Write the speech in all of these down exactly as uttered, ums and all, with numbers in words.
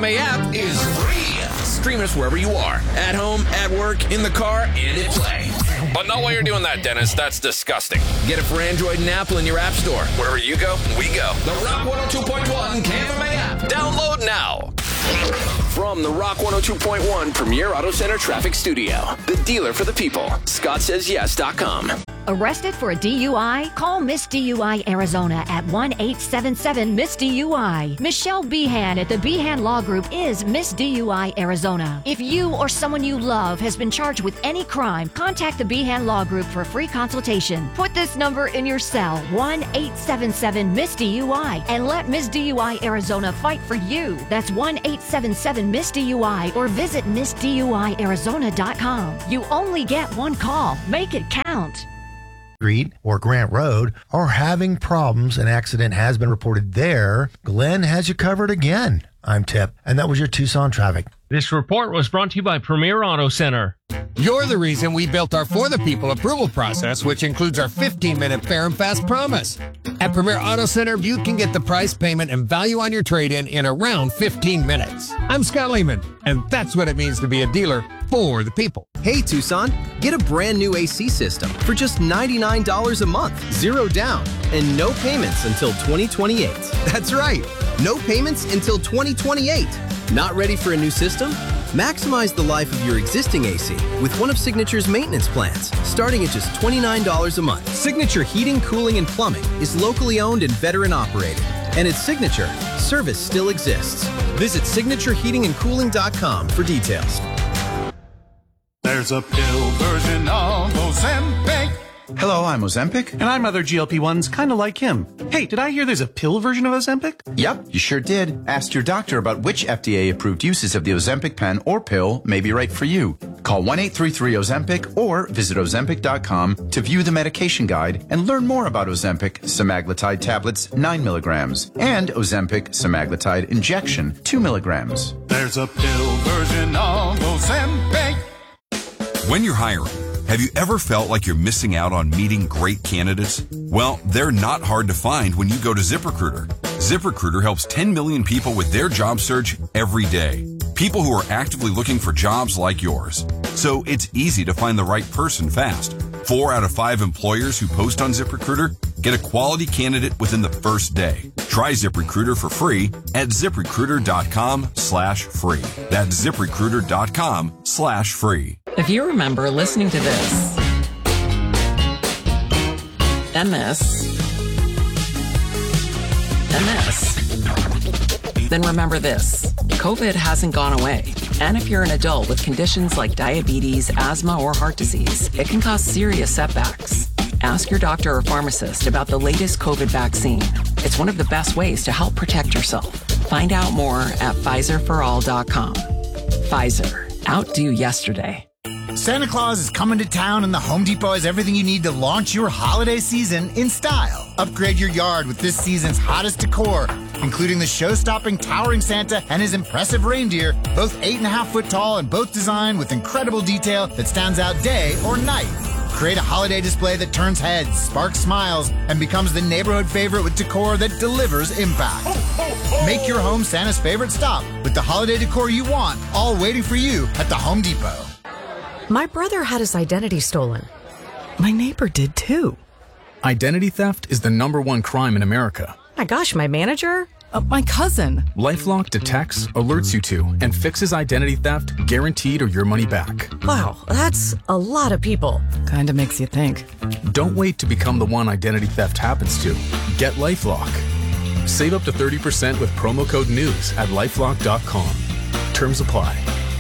M A app is free. Stream us wherever you are. At home, at work, in the car, and at play. But not while you're doing that, Dennis. That's disgusting. Get it for Android and Apple in your app store. Wherever you go, we go. The Rock one oh two point one K F M A app. Download now. From the Rock one oh two point one Premier Auto Center Traffic Studio, the dealer for the people, Scott Says Yes dot com. Arrested for a D U I? Call Miss D U I Arizona at one eight seven seven Miss D U I. Michelle Behan at the Behan Law Group is Miss D U I Arizona. If you or someone you love has been charged with any crime, contact the Behan Law Group for a free consultation. Put this number in your cell, one eight seven seven Miss D U I, and let Miss D U I Arizona fight for you. That's one eight seven seven Miss D U I or visit Miss D U I Arizona dot com. You only get one call. Make it count. Street or Grant Road are having problems. An accident has been reported there. Glenn has you covered again. I'm Tip, and that was your Tucson traffic. This report was brought to you by Premier Auto Center. You're the reason we built our For the People approval process, which includes our fifteen-minute fair and fast promise. At Premier Auto Center, you can get the price, payment, and value on your trade-in in around fifteen minutes. I'm Scott Lehman, and that's what it means to be a dealer for the people. Hey, Tucson, get a brand new A C system for just ninety-nine dollars a month, zero down, and no payments until twenty twenty-eight. That's right, no payments until twenty twenty-eight. Not ready for a new system? Maximize the life of your existing A C with one of Signature's maintenance plans, starting at just twenty-nine dollars a month. Signature Heating, Cooling, and Plumbing is locally owned and veteran operated. And at Signature, service still exists. Visit signature heating and cooling dot com for details. There's a pill version of Ozempic. Hello, I'm Ozempic. And I'm other G L P ones kind of like him. Hey, did I hear there's a pill version of Ozempic? Yep, you sure did. Ask your doctor about which F D A-approved uses of the Ozempic pen or pill may be right for you. Call one eight three three Ozempic or visit ozempic dot com to view the medication guide and learn more about Ozempic semaglutide tablets nine milligrams and Ozempic semaglutide injection two milligrams. There's a pill version of Ozempic. When you're hiring, have you ever felt like you're missing out on meeting great candidates? Well, they're not hard to find when you go to ZipRecruiter. ZipRecruiter helps ten million people with their job search every day. People who are actively looking for jobs like yours. So it's easy to find the right person fast. Four out of five employers who post on ZipRecruiter get a quality candidate within the first day. Try ZipRecruiter for free at ZipRecruiter.com slash free. That's ZipRecruiter.com slash free. If you remember listening to this, and this, and this, then remember this. COVID hasn't gone away. And if you're an adult with conditions like diabetes, asthma, or heart disease, it can cause serious setbacks. Ask your doctor or pharmacist about the latest COVID vaccine. It's one of the best ways to help protect yourself. Find out more at Pfizer for all dot com. Pfizer. Outdo yesterday. Santa Claus is coming to town, and the Home Depot has everything you need to launch your holiday season in style. Upgrade your yard with this season's hottest decor, including the show-stopping towering Santa and his impressive reindeer, both eight and a half foot tall and both designed with incredible detail that stands out day or night. Create a holiday display that turns heads, sparks smiles, and becomes the neighborhood favorite with decor that delivers impact. Make your home Santa's favorite stop with the holiday decor you want, all waiting for you at the Home Depot. My brother had his identity stolen. My neighbor did too. Identity theft is the number one crime in America. My gosh, my manager? Uh, my cousin. LifeLock detects, alerts you to, and fixes identity theft, guaranteed or your money back. Wow, that's a lot of people. Kinda makes you think. Don't wait to become the one identity theft happens to. Get LifeLock. Save up to thirty percent with promo code NEWS at lifelock dot com. Terms apply.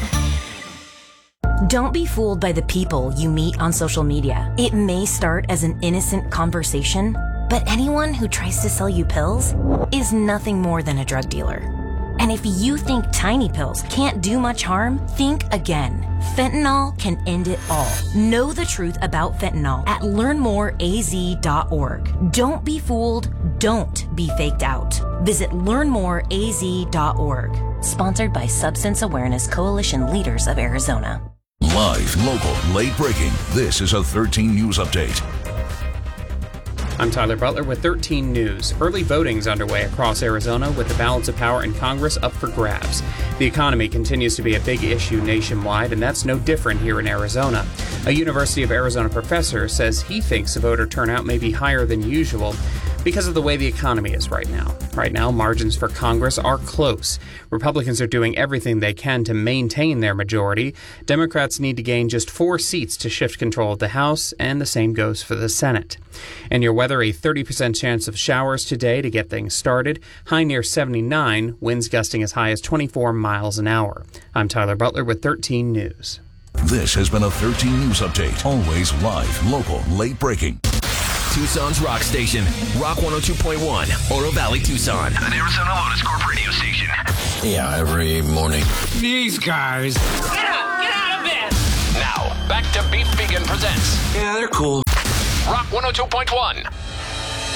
Don't be fooled by the people you meet on social media. It may start as an innocent conversation, but anyone who tries to sell you pills is nothing more than a drug dealer. And if you think tiny pills can't do much harm, think again. Fentanyl can end it all. Know the truth about fentanyl at learn more A Z dot org. Don't be fooled. Don't be faked out. Visit learn more A Z dot org. Sponsored by Substance Awareness Coalition Leaders of Arizona. Live, local, late breaking. This is a thirteen News Update. I'm Tyler Butler with thirteen News. Early voting's underway across Arizona with the balance of power in Congress up for grabs. The economy continues to be a big issue nationwide, and that's no different here in Arizona. A University of Arizona professor says he thinks the voter turnout may be higher than usual because of the way the economy is right now. Right now, margins for Congress are close. Republicans are doing everything they can to maintain their majority. Democrats need to gain just four seats to shift control of the House, and the same goes for the Senate. And your weather, a thirty percent chance of showers today to get things started. High near seventy-nine, winds gusting as high as twenty-four miles an hour. I'm Tyler Butler with thirteen News. This has been a thirteen News Update. Always live, local, late breaking. Tucson's rock station, Rock one oh two point one, Oro Valley, Tucson. An Arizona Lotus Corp radio station. Yeah, every morning. These guys. Get up! Get out of bed! Now, back to Beef Vegan Presents. Yeah, they're cool. Rock one oh two point one.